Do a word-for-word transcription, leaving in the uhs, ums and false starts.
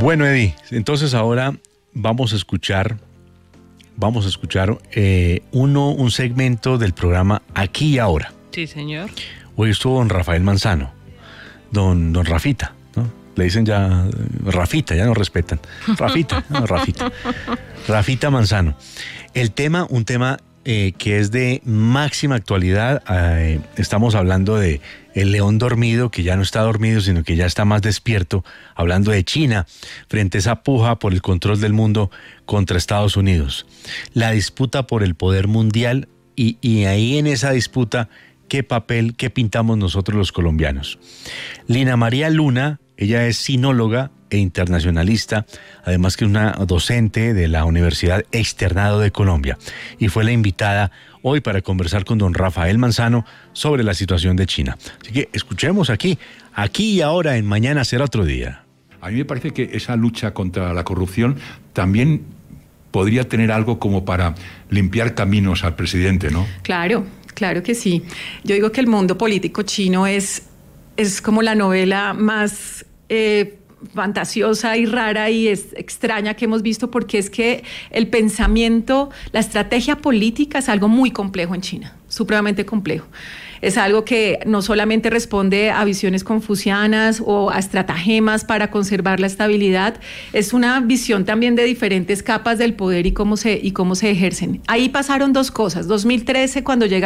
Bueno, Eddie, entonces ahora vamos a escuchar, vamos a escuchar eh, uno, un segmento del programa Aquí y Ahora. Sí, señor. Hoy estuvo don Rafael Manzano, don, don Rafita, ¿no? Le dicen ya Rafita, ya no respetan. Rafita, no, Rafita. Rafita Manzano. El tema, un tema eh, que es de máxima actualidad. Eh, estamos hablando de el león dormido, que ya no está dormido, sino que ya está más despierto, hablando de China, frente a esa puja por el control del mundo contra Estados Unidos. La disputa por el poder mundial y, y ahí en esa disputa, ¿qué papel, qué pintamos nosotros los colombianos? Lina María Luna, ella es sinóloga e internacionalista, además que es una docente de la Universidad Externado de Colombia, y fue la invitada hoy para conversar con don Rafael Manzano sobre la situación de China. Así que escuchemos aquí, aquí y ahora en Mañana Será Otro Día. A mí me parece que esa lucha contra la corrupción también podría tener algo como para limpiar caminos al presidente, ¿no? Claro, claro que sí. Yo digo que el mundo político chino es, es como la novela más eh, fantasiosa y rara y es extraña que hemos visto, porque es que el pensamiento, la estrategia política es algo muy complejo en China, supremamente complejo. Es algo que no solamente responde a visiones confucianas o a estratagemas para conservar la estabilidad, es una visión también de diferentes capas del poder y cómo se, y cómo se ejercen. Ahí pasaron dos cosas. dos mil trece, cuando llega